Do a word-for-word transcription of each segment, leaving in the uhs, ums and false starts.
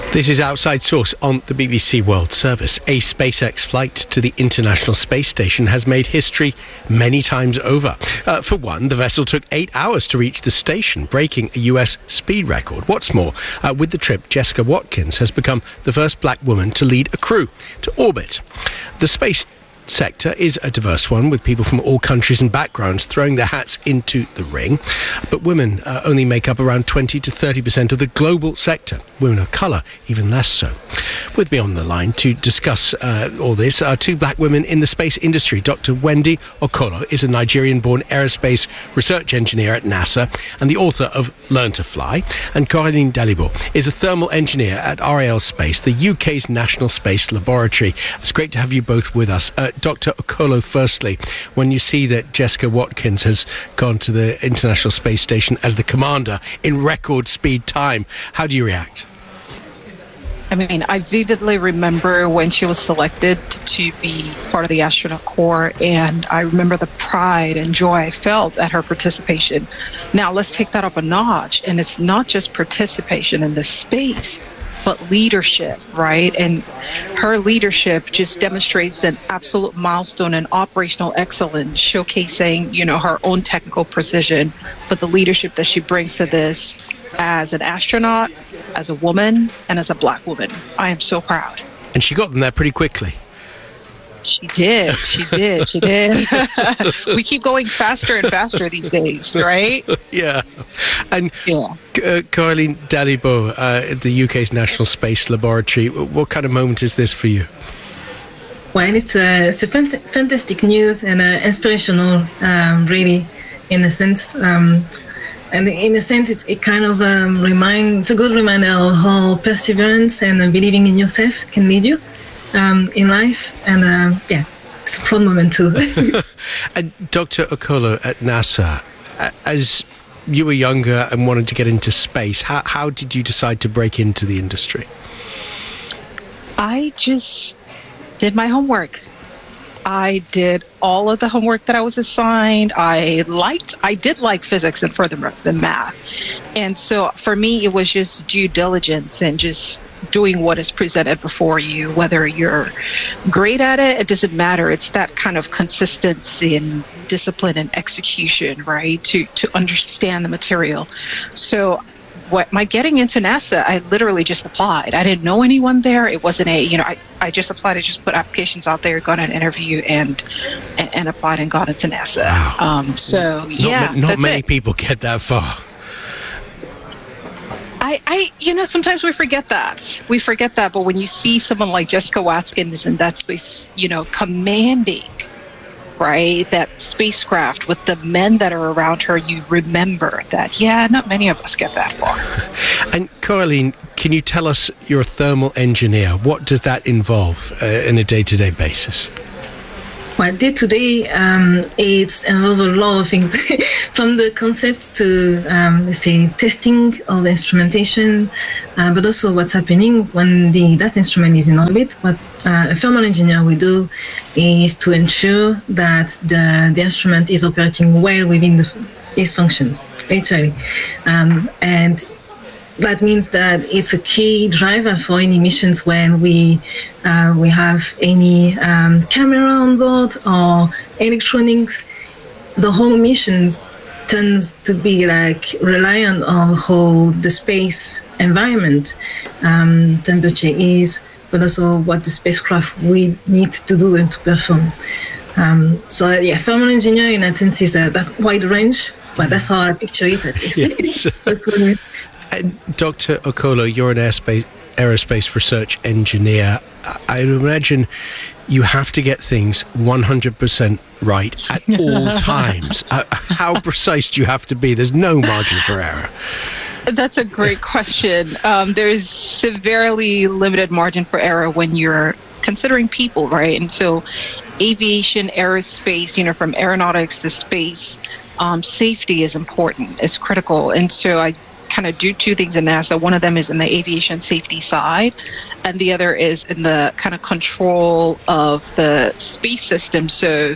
This is Outside Source on the B B C World Service. A SpaceX flight to the International Space Station has made history many times over. Uh, for one, the vessel took eight hours to reach the station, breaking a U S speed record. What's more, uh, with the trip, Jessica Watkins has become the first black woman to lead a crew to orbit. The space sector is a diverse one, with people from all countries and backgrounds throwing their hats into the ring. But women uh, only make up around twenty to thirty percent of the global sector. Women of colour, even less so. With me on the line to discuss uh, all this are two black women in the space industry. Doctor Wendy Okolo is a Nigerian-born aerospace research engineer at NASA and the author of Learn to Fly. And Coraline Dalibo is a thermal engineer at R A L Space, the U K's National Space Laboratory. It's great to have you both with us. Uh, Doctor Okolo, firstly, when you see that Jessica Watkins has gone to the International Space Station as the commander in record speed time, how do you react? I mean, I vividly remember when she was selected to be part of the astronaut corps, and I remember the pride and joy I felt at her participation. Now, let's take that up a notch, and it's not just participation in the space, but leadership, right? And her leadership just demonstrates an absolute milestone in operational excellence, showcasing, you know, her own technical precision, but the leadership that she brings to this as an astronaut, as a woman, and as a black woman. I am so proud. And she got them there pretty quickly. She did. She did. She did. We keep going faster and faster these days, right? Yeah. And yeah. Uh, Coraline Dalibo, uh, at the U K's National Space Laboratory, what kind of moment is this for you? Well, it's a, it's a fant- fantastic news and uh, inspirational, um, really, in a sense. Um, and in a sense, it's, it kind of um, reminds, it's a good reminder of how perseverance and uh, believing in yourself can lead you um, in life. And uh, yeah, it's a proud moment too. And Doctor Okolo at NASA, as you were younger and wanted to get into space, how, how did you decide to break into the industry? I just did my homework. I did all of the homework that I was assigned. I liked, I did like physics and further than math. And so for me, it was just due diligence and just doing what is presented before you, whether you're great at it, it doesn't matter. It's that kind of consistency and discipline and execution, right, to to understand the material. So what my getting into NASA, I literally just applied. I didn't know anyone there. It wasn't a, you know, I, I just applied. I just put applications out there, got an interview, and and, and applied and got into NASA. Wow. Um, so, not yeah. Ma- not that's many it. people get that far. I, I, you know, sometimes we forget that. We forget that. But when you see someone like Jessica Watkins in that space, you know, commanding, right, that spacecraft with the men that are around her, you remember that, yeah, not many of us get that far. And Coraline, can you tell us, you're a thermal engineer. What does that involve uh, in a day-to-day basis? Well, day to day, um, it involves a lot of things, from the concept to, um, let's say, testing of the instrumentation, uh, but also what's happening when the that instrument is in orbit. What uh, a thermal engineer will do is to ensure that the the instrument is operating well within the, its functions, literally, um, and that means that it's a key driver for any missions when we uh, we have any um, camera on board or electronics. The whole mission tends to be like reliant on how the space environment um, temperature is, but also what the spacecraft we need to do and to perform. Um, so yeah, thermal engineering, in a sense, is uh, that wide range, but that's how I picture it at least. Yes. That's what I- And Doctor Okolo, you're an aerospace, aerospace research engineer. I imagine you have to get things one hundred percent right at all times. Uh, how precise do you have to be? There's no margin for error. That's a great question. Um, there's severely limited margin for error when you're considering people, right? And so aviation, aerospace, you know, from aeronautics to space, um, safety is important. It's critical. And so I kind of do two things in NASA. One of them is in the aviation safety side, and the other is in the kind of control of the space system. So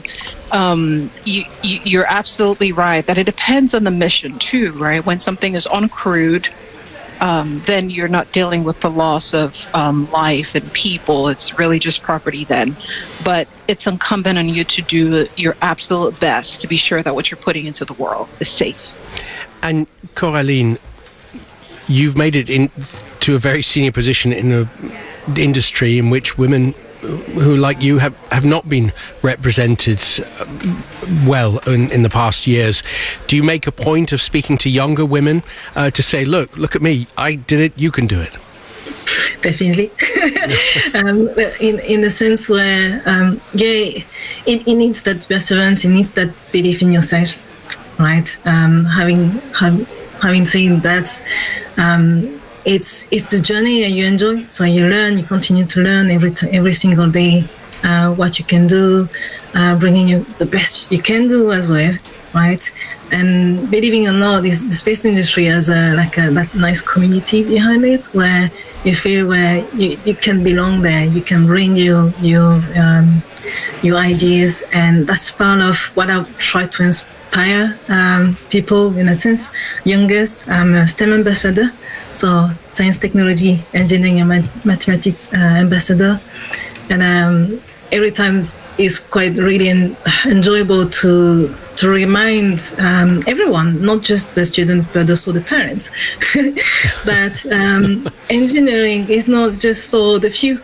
um, you, you, you're absolutely right that it depends on the mission too, right? When something is uncrewed, um, then you're not dealing with the loss of um, life and people. It's really just property then. But it's incumbent on you to do your absolute best to be sure that what you're putting into the world is safe. And Coraline, you've made it in to a very senior position in an industry in which women who, like you, have, have not been represented well in, in the past years. Do you make a point of speaking to younger women uh, to say, look, look at me, I did it, you can do it? Definitely. um, in in the sense where, um, yeah, it, it needs that perseverance, it needs that belief in yourself, right? Um, having, have, having said that, um, It's it's the journey that you enjoy. So you learn, you continue to learn every t- every single day uh, what you can do, uh, bringing you the best you can do as well, right? And believing or not, this the space industry has a like a that nice community behind it, where you feel where you, you can belong there. You can bring your your um, your ideas, and that's part of what I try to inspire um, people in a sense. Youngest, I'm a STEM ambassador. So science, technology, engineering, and mathematics uh, ambassador. And um, every time it's quite really en- enjoyable to to remind um, everyone, not just the student, but also the parents, that um, engineering is not just for the few.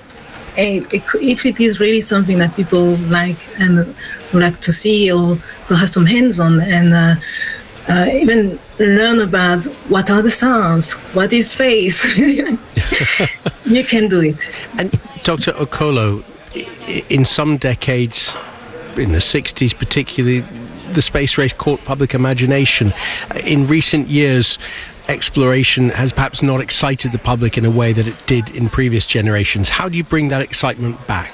If it is really something that people like and would like to see or to have some hands on, and uh, uh, even learn about what are the stars, what is space, you can do it. And Doctor Okolo, in some decades, in the sixties particularly, the space race caught public imagination. In recent years, exploration has perhaps not excited the public in a way that it did in previous generations. How do you bring that excitement back?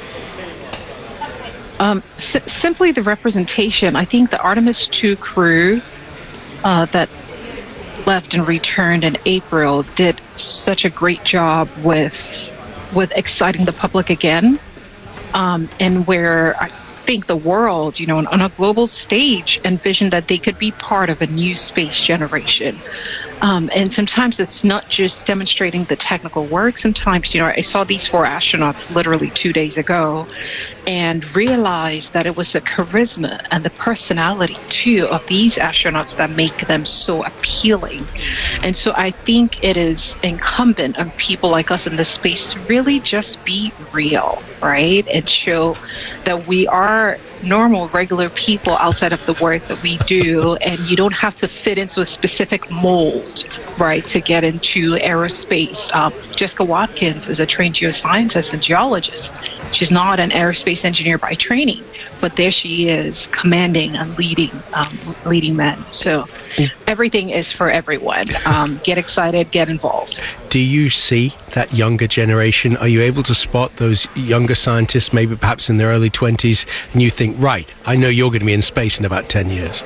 Um, s- simply the representation. I think the Artemis two crew uh, that left and returned in April did such a great job with with exciting the public again, um, and where I think the world, you know, on a global stage, envisioned that they could be part of a new space generation. Um, and sometimes it's not just demonstrating the technical work. Sometimes, you know, I saw these four astronauts literally two days ago and realized that it was the charisma and the personality, too, of these astronauts that make them so appealing. And so I think it is incumbent on people like us in this space to really just be real, right? And show that we are normal, regular people outside of the work that we do, and you don't have to fit into a specific mold, right, to get into aerospace. Um, Jessica Watkins is a trained geoscientist and geologist. She's not an aerospace engineer by training, but there she is, commanding and leading, um, leading men. So everything is for everyone. Um, get excited, get involved. Do you see that younger generation? Are you able to spot those younger scientists, maybe perhaps in their early twenties, and you think, right, I know you're going to be in space in about ten years?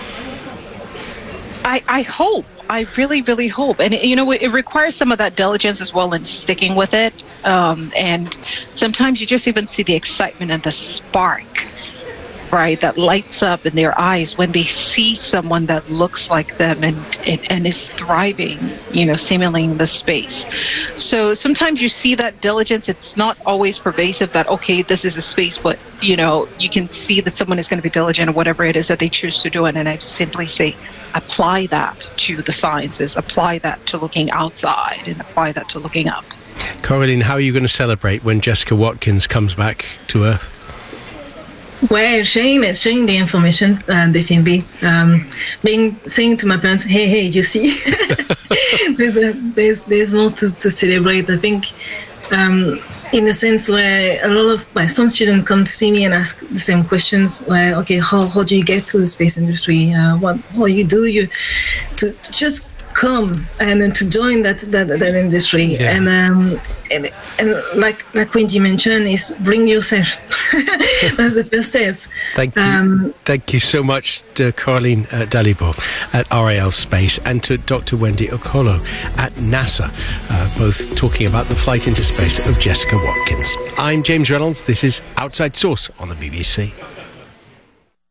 I, I hope. I really, really hope. And, you know, it, it requires some of that diligence as well in sticking with it. Um, and sometimes you just even see the excitement and the spark, right, that lights up in their eyes when they see someone that looks like them and, and, and is thriving, you know, seemingly in the space. So sometimes you see that diligence. It's not always pervasive that, okay, this is a space, but, you know, you can see that someone is going to be diligent or whatever it is that they choose to do. And I simply say, apply that to the sciences, apply that to looking outside, and apply that to looking up. Coraline, how are you going to celebrate when Jessica Watkins comes back to Earth? Well, sharing it, sharing the information, uh, definitely. Um, being saying to my parents, "Hey, hey, you see, there's, a, there's there's more to, to celebrate." I think, um, in the sense where a lot of my some students come to see me and ask the same questions. Where, okay, how how do you get to the space industry? Uh, what what you do you to, to just come and then to join that that, that industry, yeah. and um and, and like like Wendy mentioned, is bring yourself. That's the first step. Thank you. Um, Thank you so much to Coraline uh, Dalibo at R A L Space and to Doctor Wendy Okolo at NASA, uh, both talking about the flight into space of Jessica Watkins. I'm James Reynolds. This is Outside Source on the B B C.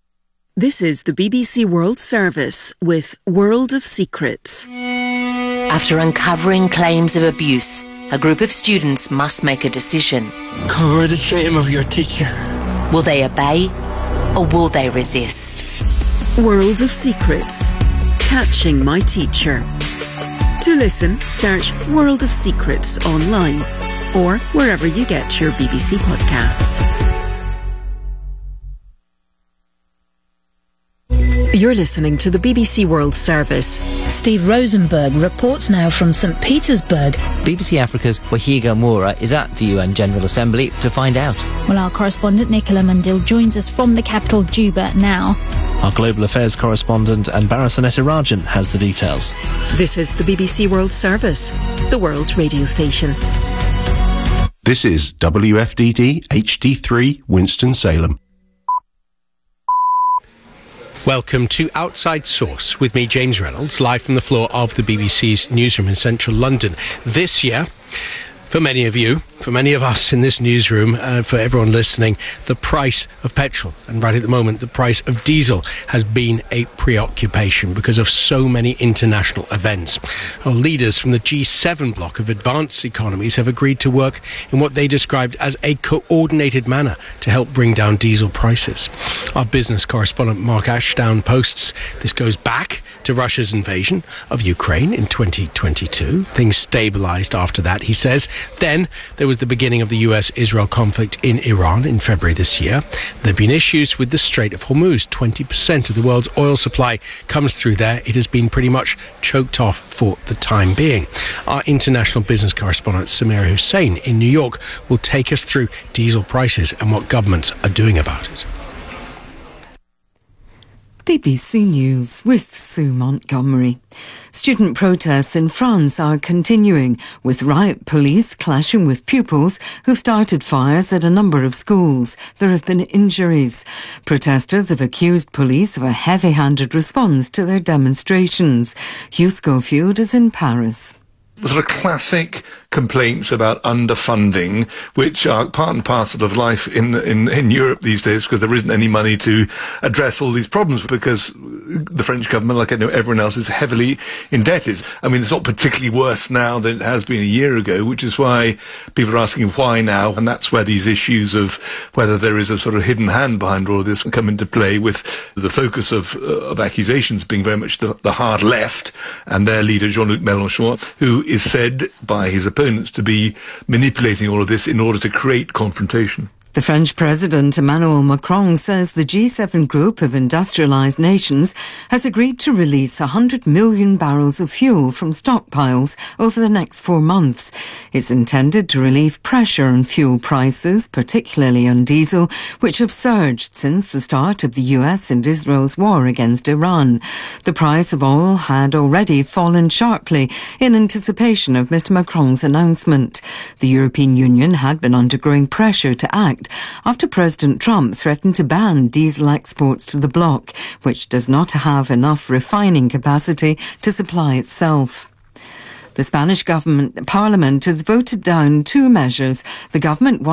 This is the B B C World Service with World of Secrets. After uncovering claims of abuse, a group of students must make a decision. Cover the shame of your teacher. Will they obey or will they resist? World of Secrets. Catching My Teacher. To listen, search World of Secrets online or wherever you get your B B C podcasts. You're listening to the B B C World Service. Steve Rosenberg reports now from St Petersburg. B B C Africa's Wahiga Moura is at the U N General Assembly to find out. Well, our correspondent Nicola Mundil joins us from the capital Juba now. Our Global Affairs correspondent Anbara Sanetarajan has the details. This is the B B C World Service, the world's radio station. This is W F D D H D three Winston-Salem. Welcome to Outside Source with me, James Reynolds, live from the floor of the B B C's newsroom in central London. This year, for many of you, for many of us in this newsroom, uh, for everyone listening, the price of petrol, and right at the moment the price of diesel, has been a preoccupation because of so many international events. Well, leaders from the G seven bloc of advanced economies have agreed to work in what they described as a coordinated manner to help bring down diesel prices. Our business correspondent Mark Ashdown posts this goes back to Russia's invasion of Ukraine in twenty twenty-two. Things stabilised after that, he says. Then there was the beginning of the U S Israel conflict in Iran in February this year. There have been issues with the Strait of Hormuz. twenty percent of the world's oil supply comes through there. It has been pretty much choked off for the time being. Our international business correspondent Samira Hussein in New York will take us through diesel prices and what governments are doing about it. B B C News with Sue Montgomery. Student protests in France are continuing, with riot police clashing with pupils who've started fires at a number of schools. There have been injuries. Protesters have accused police of a heavy-handed response to their demonstrations. Hugh Schofield is in Paris. The sort of classic complaints about underfunding, which are part and parcel of life in, in, in Europe these days, because there isn't any money to address all these problems, because the French government, like I know everyone else, is heavily indebted. I mean, it's not particularly worse now than it has been a year ago, which is why people are asking why now, and that's where these issues of whether there is a sort of hidden hand behind all of this come into play, with the focus of, uh, of accusations being very much the, the hard left, and their leader, Jean-Luc Mélenchon, who is said by his opponents to be manipulating all of this in order to create confrontation. The French President Emmanuel Macron says the G seven group of industrialised nations has agreed to release one hundred million barrels of fuel from stockpiles over the next four months. It's intended to relieve pressure on fuel prices, particularly on diesel, which have surged since the start of the U S and Israel's war against Iran. The price of oil had already fallen sharply in anticipation of Mr Macron's announcement. The European Union had been under growing pressure to act after President Trump threatened to ban diesel exports to the bloc, which does not have enough refining capacity to supply itself. The Spanish government parliament has voted down two measures the government wants